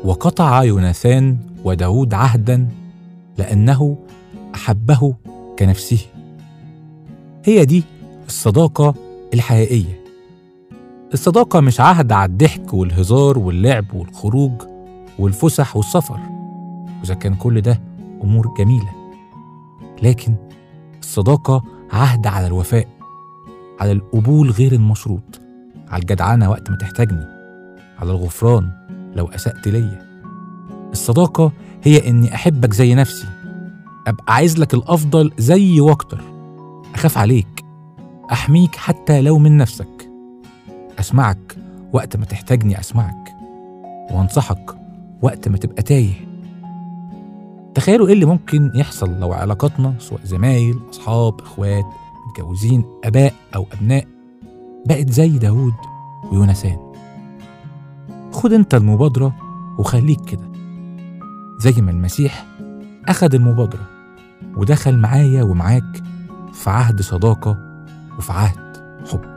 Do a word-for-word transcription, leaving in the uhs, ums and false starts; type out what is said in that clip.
وقطع يوناثان وداود عهدا لأنه أحبه كنفسه. هي دي الصداقة الحقيقية. الصداقة مش عهد على الضحك والهزار واللعب والخروج والفسح والسفر، وإذا كان كل ده أمور جميلة، لكن الصداقة عهد على الوفاء، على القبول غير المشروط، على الجدعنة وقت ما تحتاجني، على الغفران لو أسأت ليا. الصداقة هي إني أحبك زي نفسي، أبقى عايز لك الأفضل زي واكتر، أخاف عليك، أحميك حتى لو من نفسك، أسمعك وقت ما تحتاجني أسمعك، وأنصحك وقت ما تبقى تايه. تخيلوا إيه اللي ممكن يحصل لو علاقاتنا سواء زمايل، أصحاب، إخوات، متجوزين، أباء أو أبناء بقت زي داود ويوناثان. خد أنت المبادرة وخليك كده، زي ما المسيح أخد المبادرة ودخل معايا ومعاك في عهد صداقة وفي عهد حب.